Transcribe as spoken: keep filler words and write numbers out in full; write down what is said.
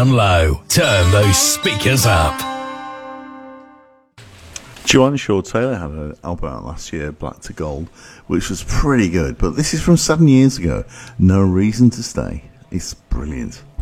down low. Turn those speakers up. Joanne Shaw Taylor had an album out last year, Black to Gold, which was pretty good. But this is from seven years ago. No Reason to Stay. It's brilliant.